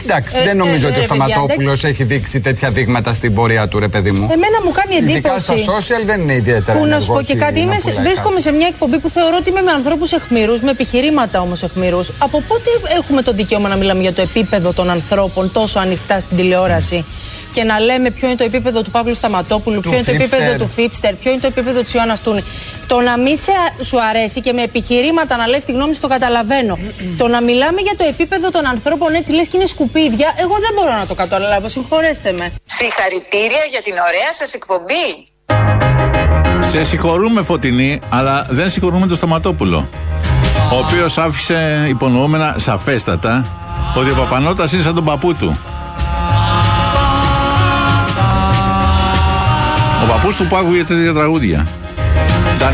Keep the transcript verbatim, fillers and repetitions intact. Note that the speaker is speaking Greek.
Εντάξει, ε, δεν νομίζω ε, ότι ε, ο Σταματόπουλος έχει δείξει τέτοια δείγματα στην πορεία του, ρε παιδί μου. Εμένα μου κάνει εντύπωση. Ειδικά στα social δεν είναι ιδιαίτερα. Που να σου πω και κάτι, είμαι, βρίσκομαι σε μια εκπομπή που θεωρώ ότι είμαι με ανθρώπους αιχμηρούς, με επιχειρήματα όμως αιχμηρούς. Από πότε έχουμε το δικαίωμα να μιλάμε για το επίπεδο των ανθρώπων τόσο ανοιχτά στην τηλεόραση και να λέμε ποιο είναι το επίπεδο του Παύλου Σταματόπουλου, ποιο είναι το επίπεδο του Φίπστερ, ποιο είναι το επίπεδο της Ιώνας Τούνη. Το να μη σε, σου αρέσει και με επιχειρήματα να λες τη γνώμη σου το καταλαβαίνω. Το να μιλάμε για το επίπεδο των ανθρώπων έτσι λες και είναι σκουπίδια, εγώ δεν μπορώ να το καταλάβω. Συγχωρέστε με. Συγχαρητήρια για την ωραία σας εκπομπή. Σε συγχωρούμε, Φωτεινή, αλλά δεν συγχωρούμε τον Σταματόπουλο, ο οποίος άφησε υπονοούμενα σαφέστατα ότι ο Παπανώτας είναι σαν τον παππού του. Ο παππούς του που άκουγε τέτοια τραγούδια.